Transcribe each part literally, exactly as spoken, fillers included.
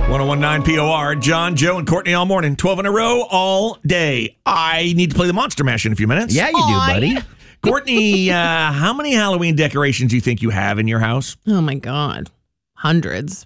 one oh one point nine P O R, John, Joe, and Courtney all morning. twelve in a row, all day. I need to play the Monster Mash in a few minutes. Yeah, you Aw, do, buddy. yeah. Courtney, uh, how many Halloween decorations do you think you have in your house? Oh my God. Hundreds.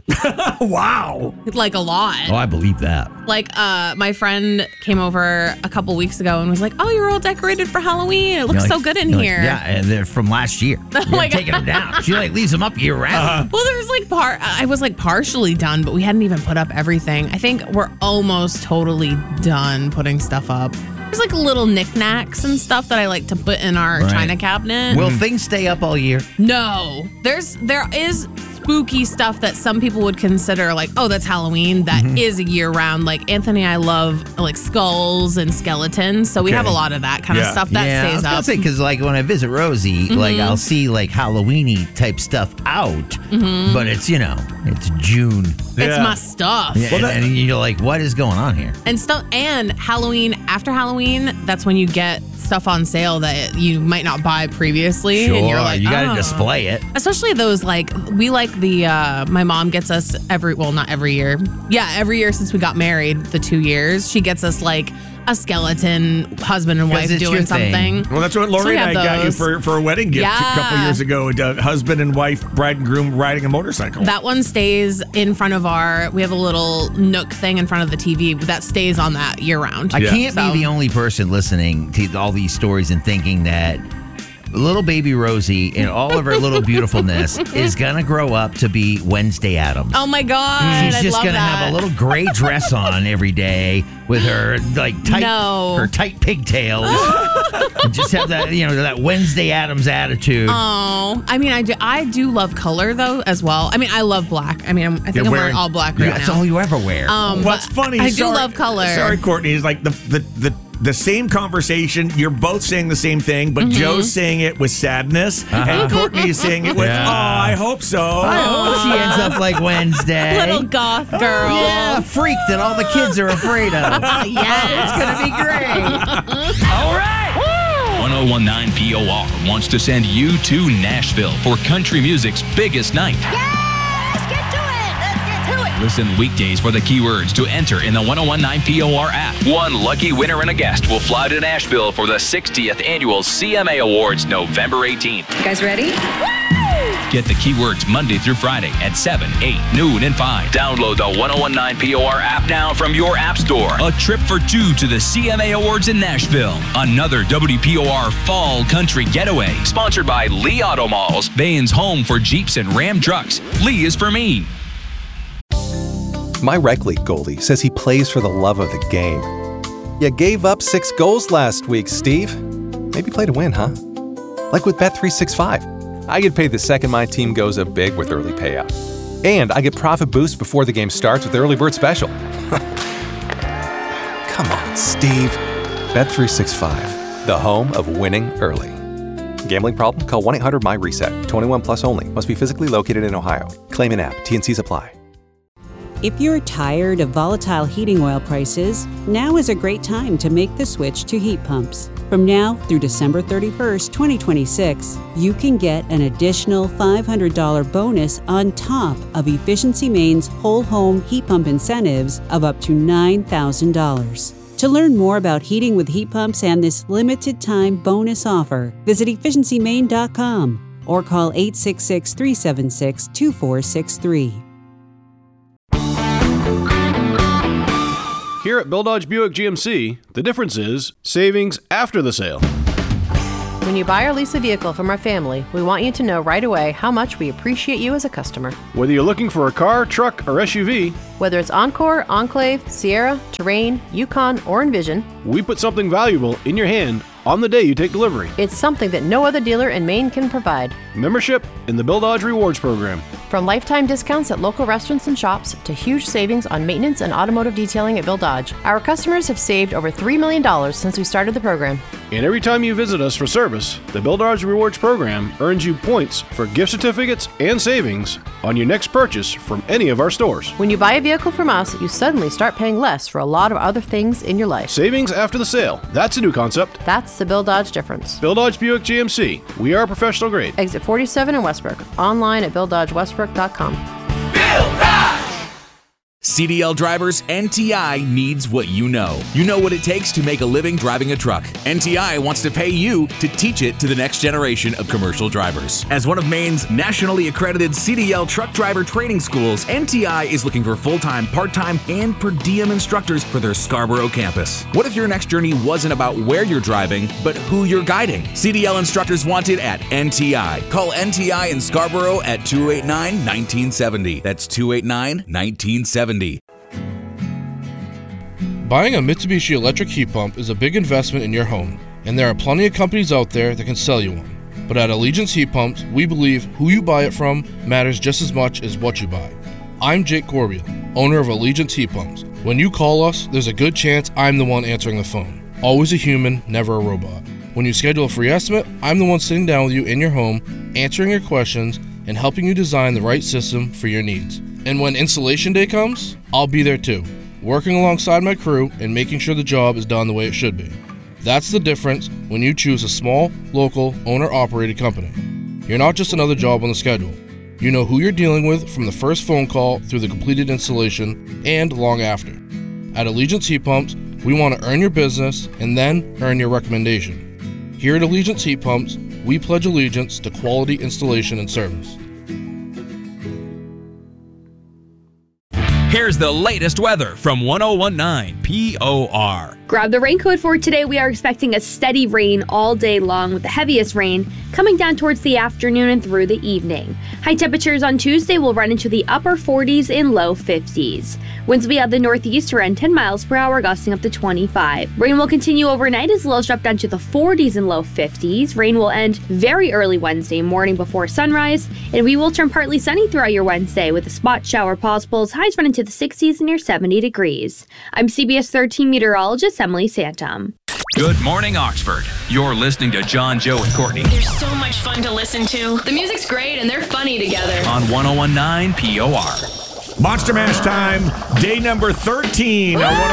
Wow. Like a lot. Oh, I believe that. Like uh, my friend came over a couple weeks ago and was like, oh, you're all decorated for Halloween. It looks You're so like- good in you're like, here. yeah, and they're from last year. Oh You're my taking them down. She like leaves them up year round. Well, there was like part, I was like partially done, but we hadn't even put up everything. I think we're almost totally done putting stuff up. There's like little knickknacks and stuff that I like to put in our Right. china cabinet. Will things stay up all year? No, there's there is spooky stuff that some people would consider like, oh, that's Halloween. That Mm-hmm. is a year round. Like Anthony and I love like skulls and skeletons, so we Okay. have a lot of that kind Yeah. of stuff that yeah, I was stays gonna up. say because like when I visit Rosie, like I'll see like Halloween-y type stuff out, but it's you know it's June. It's Yeah. my stuff. Yeah, and, and you're like, what is going on here? And stuff and Halloween after Halloween, that's when you get stuff on sale that you might not buy previously. Sure, and you're like, you got to oh. display it. Especially those like we like the uh my mom gets us every well not every year. Yeah, every year since we got married, the two years, she gets us like a skeleton husband and 'Cause wife it's your doing thing. something. Well, that's what So Lori we and I have got you those. for, for a wedding gift a couple Yeah. years ago. Uh, husband and wife, bride and groom riding a motorcycle. That one stays in front of our we have a little nook thing in front of the T V that stays on that year round. I can't So- be the only person listening to all these stories and thinking that little baby Rosie in all of her little beautifulness is gonna grow up to be Wednesday Addams. Oh my God. She's I just love gonna that. have a little gray dress on every day with her like tight, No. her tight pigtails, and just have that you know that Wednesday Addams attitude. Oh, I mean, I do, I do love color though as well. I mean, I love black. I mean, I'm, I think You're I'm wearing- wearing all black Yeah, right that's now. all you ever wear. Um, What's but funny? I do sorry- love color. Sorry, Courtney. Is like the the the. The same conversation, you're both saying the same thing, but Mm-hmm. Joe's saying it with sadness, and Courtney's saying it with, Yeah. oh, I hope so. I hope she ends up like Wednesday. Little goth girl. Yeah, freak that all the kids are afraid of. Yes. It's gonna be great. one oh one point nine P O R wants to send you to Nashville for country music's biggest night. Let's get to it. Let's get to it. Listen weekdays for the keywords to enter in the one oh one point nine P O R app. One lucky winner and a guest will fly to Nashville for the sixtieth Annual C M A Awards November eighteenth. You guys ready? Get the keywords Monday through Friday at seven, eight, noon, and five. Download the one oh one point nine P O R app now from your app store. A trip for two to the C M A Awards in Nashville. Another W P O R Fall Country Getaway. Sponsored by Lee Auto Malls, Bain's home for Jeeps and Ram trucks. Lee is for me. My rec league goalie says he plays for the love of the game. You gave up six goals last week, Steve. Maybe play to win, huh? Like with Bet three sixty-five. I get paid the second my team goes up big with early payout. And I get profit boost before the game starts with the early bird special. Come on, Steve. Bet three sixty-five, the home of winning early. Gambling problem? Call one eight hundred my reset. twenty-one plus only. Must be physically located in Ohio. Claim in app. T and Cs apply. If you're tired of volatile heating oil prices, now is a great time to make the switch to heat pumps. From now through December thirty-first, twenty twenty-six, you can get an additional five hundred dollars bonus on top of Efficiency Maine's whole home heat pump incentives of up to nine thousand dollars. To learn more about heating with heat pumps and this limited time bonus offer, visit efficiency maine dot com or call eight six six, three seven six, two four six three. Here at Bill Dodge Buick G M C, the difference is savings after the sale. When you buy or lease a vehicle from our family, we want you to know right away how much we appreciate you as a customer. Whether you're looking for a car, truck, or S U V, Whether it's Encore, Enclave, Sierra, Terrain, Yukon, or Envision, we put something valuable in your hand on the day you take delivery. it's something that no other dealer in Maine can provide. Membership in the Bill Dodge Rewards Program. From lifetime discounts at local restaurants and shops to huge savings on maintenance and automotive detailing at Bill Dodge, our customers have saved over three million dollars since we started the program. And every time you visit us for service, the Bill Dodge Rewards Program earns you points for gift certificates and savings on your next purchase from any of our stores. When you buy a vehicle from us, you suddenly start paying less for a lot of other things in your life. Savings after the sale. That's a new concept. That's the Bill Dodge difference. Bill Dodge Buick G M C. We are professional grade. Exit forty-seven in Westbrook. Online at bill dodge westbrook dot com. C D L drivers, N T I needs what you know. You know what it takes to make a living driving a truck. N T I wants to pay you to teach it to the next generation of commercial drivers. As one of Maine's nationally accredited C D L truck driver training schools, N T I is looking for full-time, part-time, and per diem instructors for their Scarborough campus. What if your next journey wasn't about where you're driving, but who you're guiding? C D L instructors wanted at N T I. Call N T I in Scarborough at two eight nine, one nine seven zero. That's two eight nine, one nine seven zero. Buying a Mitsubishi electric heat pump is a big investment in your home, and there are plenty of companies out there that can sell you one. But at Allegiance Heat Pumps, we believe who you buy it from matters just as much as what you buy. I'm Jake Corbiel, owner of Allegiance Heat Pumps. When you call us, there's a good chance I'm the one answering the phone. Always a human, never a robot. When you schedule a free estimate, I'm the one sitting down with you in your home, answering your questions, and helping you design the right system for your needs. And when installation day comes, I'll be there too, working alongside my crew and making sure the job is done the way it should be. That's the difference when you choose a small, local, owner-operated company. You're not just another job on the schedule. You know who you're dealing with from the first phone call through the completed installation and long after. At Allegiance Heat Pumps, we want to earn your business and then earn your recommendation. Here at Allegiance Heat Pumps, we pledge allegiance to quality installation and service. Here's the latest weather from one oh one nine P O R. Grab the raincoat for today. We are expecting a steady rain all day long, with the heaviest rain coming down towards the afternoon and through the evening. High temperatures on Tuesday will run into the upper forties and low fifties. Winds will be out of the northeast around ten miles per hour, gusting up to twenty-five. Rain will continue overnight as lows drop down to the forties and low fifties. Rain will end very early Wednesday morning before sunrise, and we will turn partly sunny throughout your Wednesday with a spot shower possible. Highs run into the sixties and near seventy degrees. I'm C B S thirteen meteorologist Emily Santum. Good morning, Oxford. You're listening to John, Joe, and Courtney. They're so much fun to listen to. The music's great and they're funny together. On one oh one nine P O R. Monster Mash time, day number thirteen on one